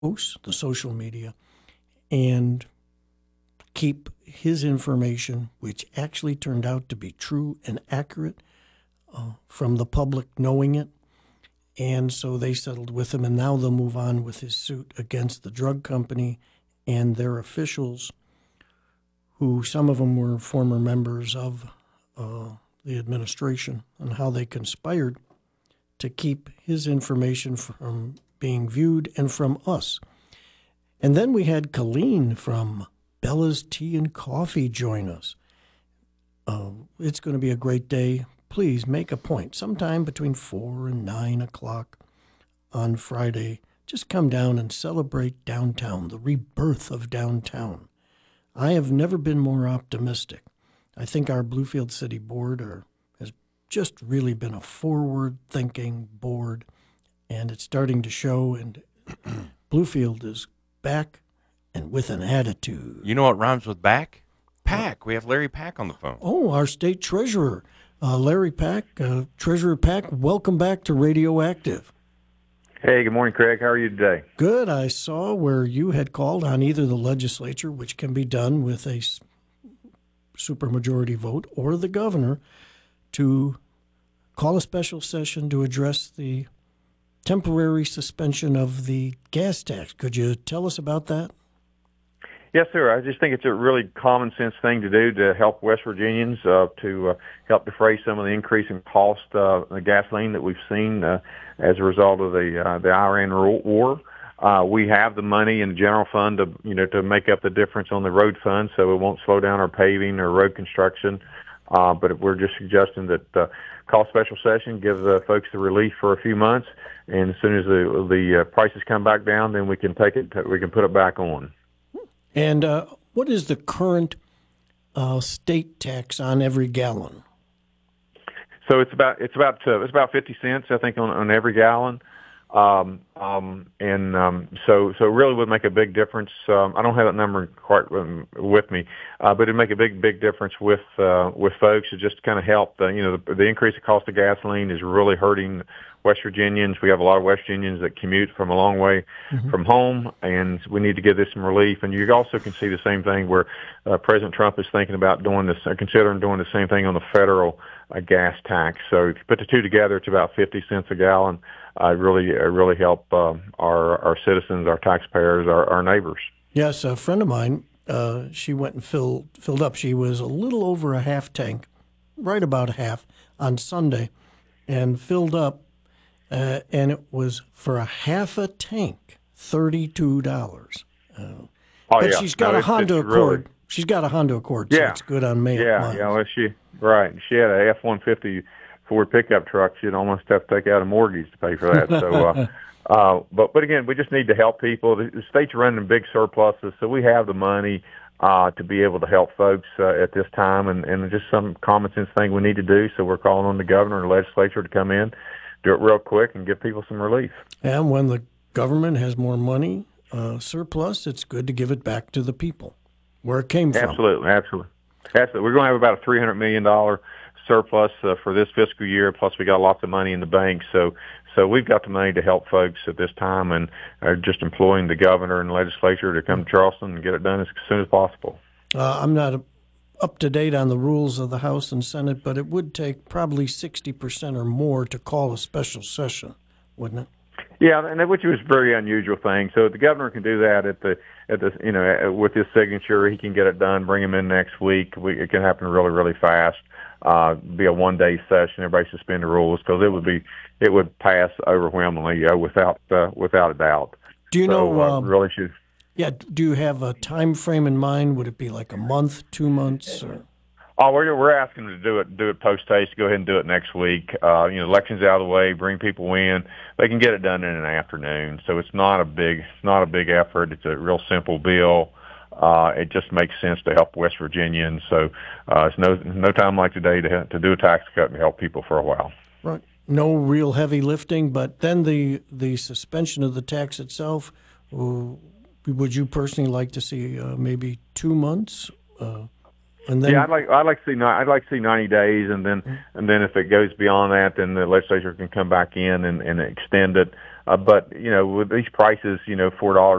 posts, the social media, and keep his information, which actually turned out to be true and accurate, from the public knowing it. And so they settled with him, and now they'll move on with his suit against the drug company and their officials, who some of them were former members of the administration, and how they conspired to keep his information from being viewed and from us. And then we had Colleen from Bella's Tea and Coffee join us. It's going to be a great day. Please make a point sometime between 4 and 9 o'clock on Friday. Just come down and celebrate downtown, the rebirth of downtown. I have never been more optimistic. I think our Bluefield City Board has just really been a forward-thinking board, and it's starting to show, and Bluefield is back and with an attitude. You know what rhymes with back? Pack. We have Larry Pack on the phone. Oh, our state treasurer, Larry Pack. Treasurer Pack, welcome back to Radioactive. Hey, good morning, Craig. How are you today? Good. I saw where you had called on either the legislature, which can be done with a supermajority vote, or the governor, to call a special session to address the temporary suspension of the gas tax. Could you tell us about that? Yes, sir. I just think it's a really common sense thing to do to help West Virginians, to help defray some of the increase in cost of the gasoline that we've seen as a result of the Iran war. We have the money in the general fund to make up the difference on the road fund, so it won't slow down our paving or road construction. But we're just suggesting that call a special session, give the folks the relief for a few months, and as soon as the prices come back down, then we can take it. We can put it back on. And what is the current state tax on every gallon? So it's about 50 cents, I think, on every gallon. So really would make a big difference. I don't have that number quite with me, but it'd make a big difference with folks. It just kind of help. The increase in cost of gasoline is really hurting West Virginians. We have a lot of West Virginians that commute from a long way from home, and we need to give this some relief. And you also can see the same thing where President Trump is thinking about considering doing the same thing on the federal gas tax. So if you put the two together, it's about 50 cents a gallon. Really help our citizens, our taxpayers, our neighbors. Yes, a friend of mine, she went and filled up. She was a little over a half tank, right about a half, on Sunday, and filled up, and it was for a half a tank, $32. But she's got a Honda Accord. Really... She's got a Honda Accord, so it's good on mail. Well, she had a F-150 Ford pickup truck. She'd almost have to take out a mortgage to pay for that. So, but again, we just need to help people. The state's running big surpluses, so we have the money to be able to help folks at this time, and just some common sense thing we need to do. So we're calling on the governor and the legislature to come in, do it real quick, and give people some relief. And when the government has more money surplus, it's good to give it back to the people where it came from. Absolutely. We're going to have about a $300 million surplus for this fiscal year. Plus, we got lots of money in the bank, so we've got the money to help folks at this time, and are just employing the governor and legislature to come to Charleston and get it done as soon as possible. I'm not up to date on the rules of the House and Senate, but it would take probably 60% or more to call a special session, wouldn't it? Yeah, and which was a very unusual thing. So the governor can do that at the with his signature. He can get it done. Bring him in next week. It can happen really fast. Be a one-day session. Everybody suspend the rules because it would pass overwhelmingly without a doubt. Do you know? Really should. Yeah. Do you have a time frame in mind? Would it be like a month, 2 months, or? Oh, we're asking them to do it post haste. Go ahead and do it next week. Elections out of the way. Bring people in. They can get it done in an afternoon. So it's not a big effort. It's a real simple bill. It just makes sense to help West Virginians. So it's no time like today to do a tax cut and help people for a while. Right. No real heavy lifting, but then the suspension of the tax itself. Would you personally like to see maybe 2 months? And then, I'd like to see 90 days, and then if it goes beyond that, then the legislature can come back in and extend it. But with these prices, $4